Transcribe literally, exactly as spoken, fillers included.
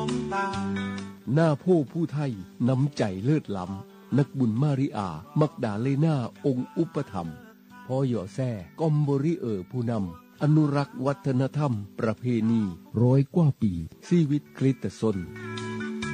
องตาหน้าโพผู้ไทยน้ำใจเลิศล้ำนักบุญมาริอามักดาเลนาองค์อุปถัมภ์พ่อหย่อแซ่กอมบริเออผู้นำอนุรักษ์วัฒนธรรมประเพณีร้อยกว่าปีชีวิตคริสตชน